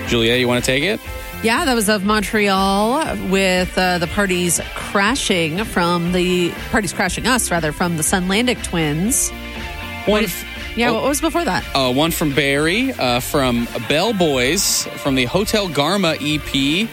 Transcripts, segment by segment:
Juliet, you want to take it? Yeah, that was of Montreal with the parties crashing us, from the Sunlandic Twins. What was before that? One from Barry, from Bell Boys, from the Hotel Garma EP.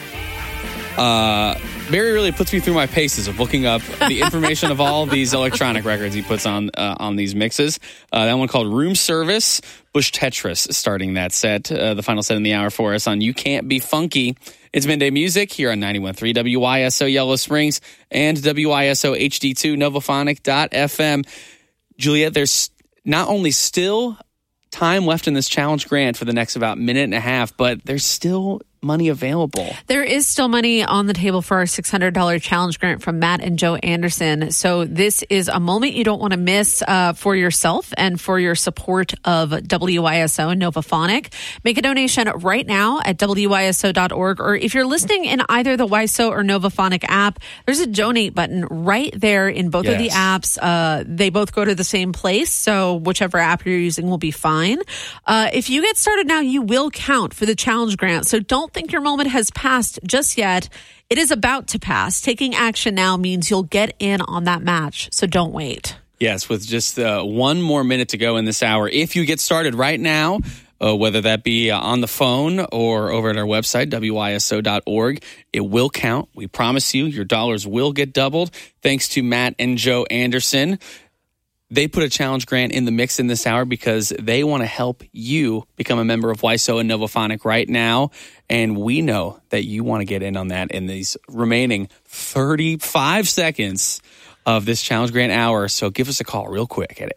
Barry really puts me through my paces of looking up the information of all these electronic records he puts on these mixes. That one called Room Service, Bush Tetris starting that set, the final set in the hour for us on You Can't Be Funky. It's Midday Music here on 91.3 WYSO Yellow Springs and WYSO HD2 Novophonic.fm. Juliet, there's not only still time left in this challenge grant for the next about minute and a half, but there's still money available. There is still money on the table for our $600 challenge grant from Matt and Joe Anderson. So this is a moment you don't want to miss for yourself and for your support of WYSO and Novophonic. Make a donation right now at WYSO.org, or if you're listening in either the YSO or Novophonic app, there's a donate button right there in both of the apps. They both go to the same place, so whichever app you're using will be fine. If you get started now, you will count for the challenge grant. So don't think your moment has passed just yet. It is about to pass. Taking action now means you'll get in on that match, so don't wait. Yes, with just 1 more minute to go in this hour. If you get started right now, whether that be on the phone or over at our website, WYSO.org, it will count. We promise you, your dollars will get doubled. Thanks to Matt and Joe Anderson. They put a challenge grant in the mix in this hour because they want to help you become a member of YSO and Novophonic right now. And we know that you want to get in on that in these remaining 35 seconds of this challenge grant hour. So give us a call real quick at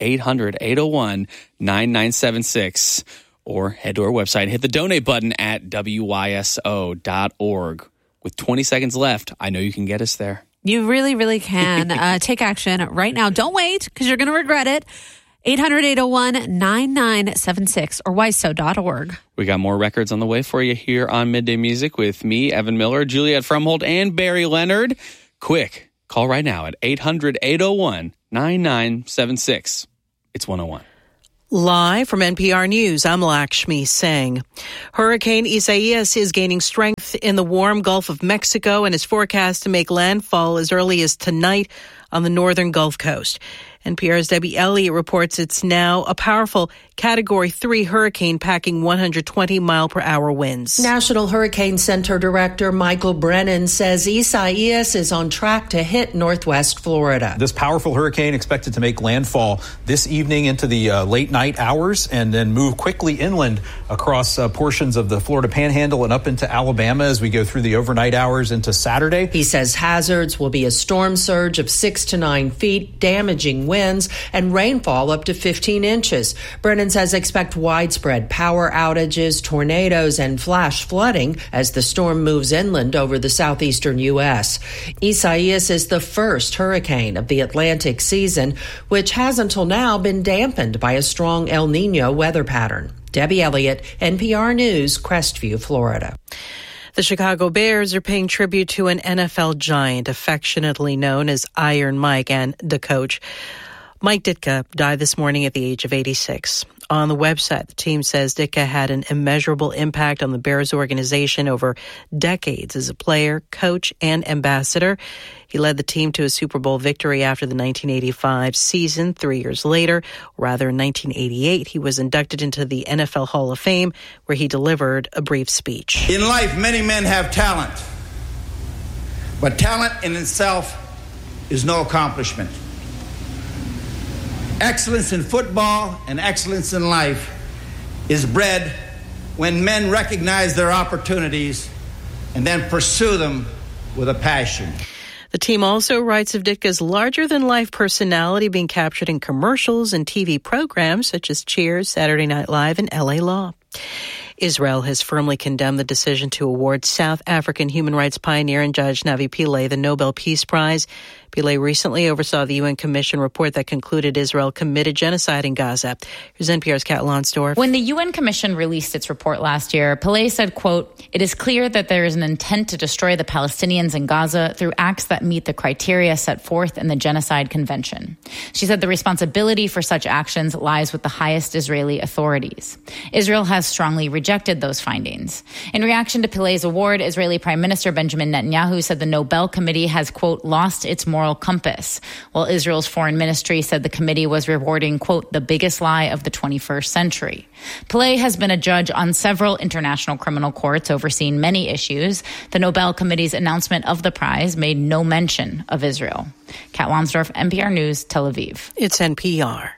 800-801-9976 or head to our website, hit the donate button at WYSO.org. With 20 seconds left, I know you can get us there. You really, really can. Take action right now. Don't wait, because you're going to regret it. 800-801-9976 or YSO.org. We got more records on the way for you here on Midday Music with me, Evan Miller, Juliet Frumhold, and Barry Leonard. Quick, call right now at 800-801-9976. It's 101. Live from NPR News, I'm Lakshmi Singh. Hurricane Isaias is gaining strength in the warm Gulf of Mexico and is forecast to make landfall as early as tonight on the northern Gulf Coast. NPR's Debbie Elliott reports it's now a powerful Category 3 hurricane packing 120-mile-per-hour winds. National Hurricane Center Director Michael Brennan says Isaias is on track to hit northwest Florida. This powerful hurricane expected to make landfall this evening into the late night hours and then move quickly inland across portions of the Florida Panhandle and up into Alabama as we go through the overnight hours into Saturday. He says hazards will be a storm surge of 6 to 9 feet, damaging winds, and rainfall up to 15 inches. Brennan says expect widespread power outages, tornadoes, and flash flooding as the storm moves inland over the southeastern U.S. Isaias is the first hurricane of the Atlantic season, which has until now been dampened by a strong El Nino weather pattern. Debbie Elliott, NPR News, Crestview, Florida. The Chicago Bears are paying tribute to an NFL giant affectionately known as Iron Mike and the coach. Mike Ditka died this morning at the age of 86. On the website, the team says Ditka had an immeasurable impact on the Bears organization over decades as a player, coach, and ambassador. He led the team to a Super Bowl victory after the 1985 season. 3 years later, or rather in 1988, he was inducted into the NFL Hall of Fame, where he delivered a brief speech. In life, many men have talent, but talent in itself is no accomplishment. Excellence in football and excellence in life is bred when men recognize their opportunities and then pursue them with a passion. The team also writes of Ditka's larger-than-life personality being captured in commercials and TV programs such as Cheers, Saturday Night Live, and L.A. Law. Israel has firmly condemned the decision to award South African human rights pioneer and judge Navi Pillay the Nobel Peace Prize. Pillay recently oversaw the UN Commission report that concluded Israel committed genocide in Gaza. Here's NPR's Kat Lonsdorf. When the UN Commission released its report last year, Pillay said, quote, "It is clear that there is an intent to destroy the Palestinians in Gaza through acts that meet the criteria set forth in the Genocide Convention." She said the responsibility for such actions lies with the highest Israeli authorities. Israel has strongly rejected those findings. In reaction to Pillay's award, Israeli Prime Minister Benjamin Netanyahu said the Nobel Committee has, quote, "lost its moral compass," while Israel's foreign ministry said the committee was rewarding, quote, "the biggest lie of the 21st century." Pillay has been a judge on several international criminal courts overseeing many issues. The Nobel Committee's announcement of the prize made no mention of Israel. Kat Lonsdorf, NPR News, Tel Aviv. It's NPR.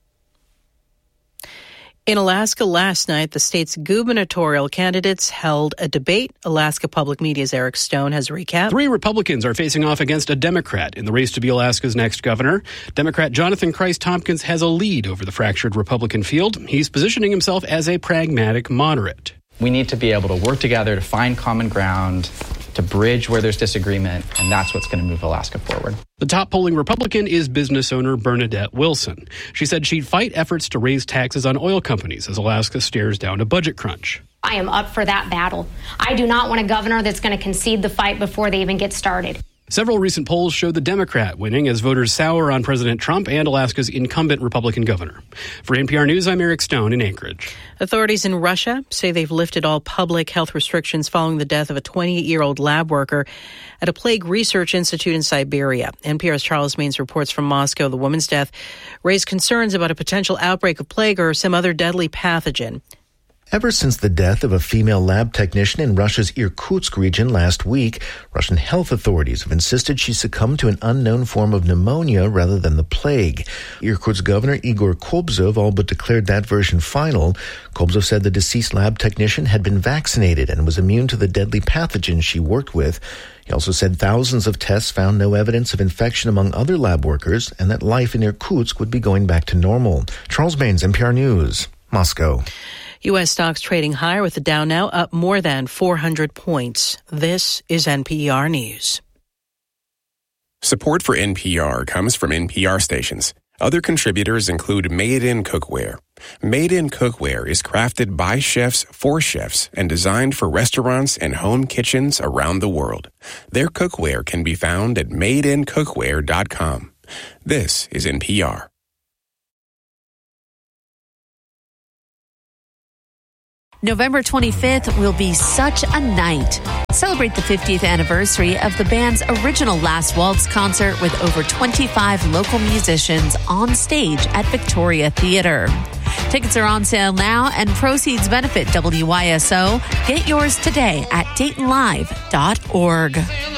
In Alaska last night, the state's gubernatorial candidates held a debate. Alaska Public Media's Eric Stone has a recap. 3 Republicans are facing off against a Democrat in the race to be Alaska's next governor. Democrat Jonathan Christ-Tompkins has a lead over the fractured Republican field. He's positioning himself as a pragmatic moderate. We need to be able to work together to find common ground, to bridge where there's disagreement, and that's what's going to move Alaska forward. The top polling Republican is business owner Bernadette Wilson. She said she'd fight efforts to raise taxes on oil companies as Alaska stares down a budget crunch. I am up for that battle. I do not want a governor that's going to concede the fight before they even get started. Several recent polls show the Democrat winning as voters sour on President Trump and Alaska's incumbent Republican governor. For NPR News, I'm Eric Stone in Anchorage. Authorities in Russia say they've lifted all public health restrictions following the death of a 28-year-old lab worker at a plague research institute in Siberia. NPR's Charles Maines reports from Moscow the woman's death raised concerns about a potential outbreak of plague or some other deadly pathogen. Ever since the death of a female lab technician in Russia's Irkutsk region last week, Russian health authorities have insisted she succumbed to an unknown form of pneumonia rather than the plague. Irkutsk Governor Igor Kobzov all but declared that version final. Kobzov said the deceased lab technician had been vaccinated and was immune to the deadly pathogen she worked with. He also said thousands of tests found no evidence of infection among other lab workers and that life in Irkutsk would be going back to normal. Charles Baines, NPR News, Moscow. U.S. stocks trading higher with the Dow now up more than 400 points. This is NPR News. Support for NPR comes from NPR stations. Other contributors include Made in Cookware. Made in Cookware is crafted by chefs for chefs and designed for restaurants and home kitchens around the world. Their cookware can be found at madeincookware.com. This is NPR. November 25th will be such a night. Celebrate the 50th anniversary of the band's original Last Waltz concert with over 25 local musicians on stage at Victoria Theater. Tickets are on sale now and proceeds benefit WYSO. Get yours today at DaytonLive.org.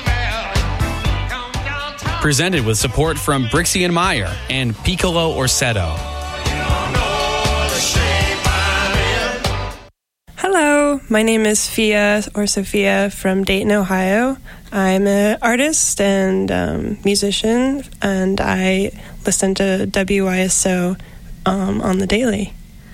Presented with support from Brixie & Meyer and Piccolo Orsetto. Hello, my name is Fia or Sophia from Dayton, Ohio. I'm an artist and musician, and I listen to WYSO on the daily.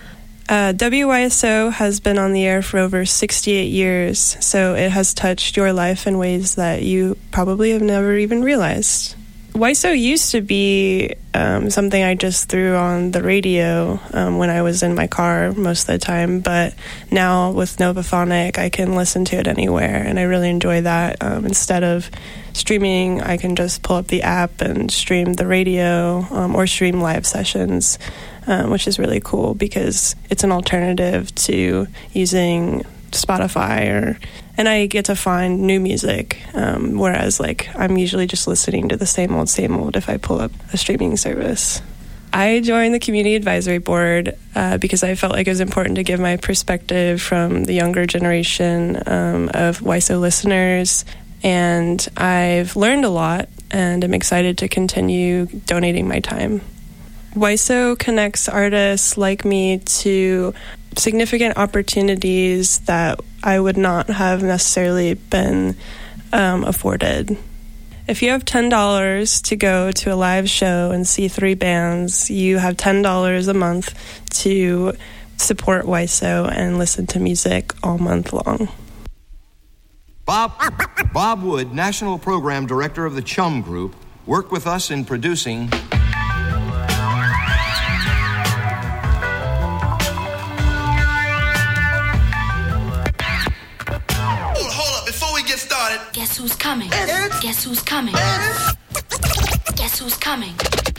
WYSO has been on the air for over 68 years, so it has touched your life in ways that you probably have never even realized. WYSO used to be something I just threw on the radio when I was in my car most of the time, but now with Novaphonic, I can listen to it anywhere, and I really enjoy that. Instead of streaming, I can just pull up the app and stream the radio or stream live sessions, which is really cool because it's an alternative to using Spotify and I get to find new music, whereas I'm usually just listening to the same old if I pull up a streaming service. I joined the Community Advisory Board because I felt like it was important to give my perspective from the younger generation of WYSO listeners, and I've learned a lot, and I'm excited to continue donating my time. WYSO connects artists like me to significant opportunities that I would not have necessarily been afforded. If you have $10 to go to a live show and see 3 bands, you have $10 a month to support WYSO and listen to music all month long. Bob Wood, National Program Director of the Chum Group, work with us in producing Hold up, before we get started. Guess who's coming? Guess who's coming? Guess who's coming?